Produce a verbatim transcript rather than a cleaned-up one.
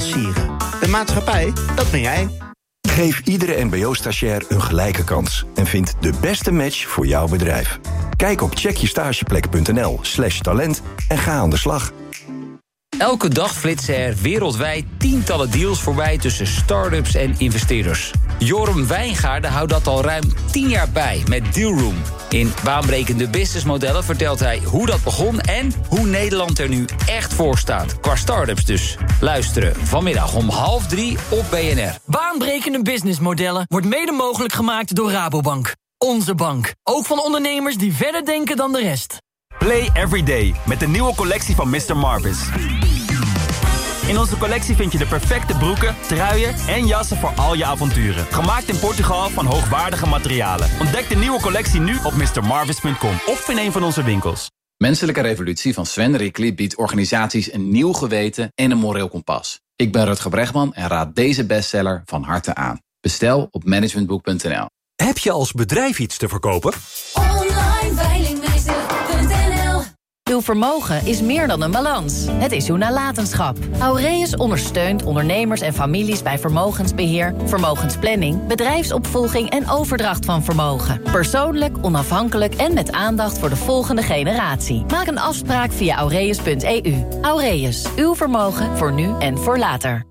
sieren. De maatschappij, dat ben jij. Geef iedere mbo-stagiair een gelijke kans en vind de beste match voor jouw bedrijf. Kijk op checkjestageplek.nl slash talent en ga aan de slag. Elke dag flitsen er wereldwijd tientallen deals voorbij tussen start-ups en investeerders. Joram Wijngaarden houdt dat al ruim tien jaar bij met Dealroom. In baanbrekende businessmodellen vertelt hij hoe dat begon en hoe Nederland er nu echt voor staat. Qua start-ups dus. Luisteren vanmiddag om half drie op B N R. Baanbrekende businessmodellen wordt mede mogelijk gemaakt door Rabobank. Onze bank. Ook van ondernemers die verder denken dan de rest. Play every day met de nieuwe collectie van mister Marvis. In onze collectie vind je de perfecte broeken, truien en jassen voor al je avonturen. Gemaakt in Portugal van hoogwaardige materialen. Ontdek de nieuwe collectie nu op mister marvis punt com of in een van onze winkels. Menselijke Revolutie van Sven Rickli biedt organisaties een nieuw geweten en een moreel kompas. Ik ben Rutger Bregman en raad deze bestseller van harte aan. Bestel op managementboek punt n l. Heb je als bedrijf iets te verkopen? Online veilingmeester punt n l. Uw vermogen is meer dan een balans. Het is uw nalatenschap. Aureus ondersteunt ondernemers en families bij vermogensbeheer, vermogensplanning, bedrijfsopvolging en overdracht van vermogen. Persoonlijk, onafhankelijk en met aandacht voor de volgende generatie. Maak een afspraak via aureus punt e u. Aureus, uw vermogen voor nu en voor later.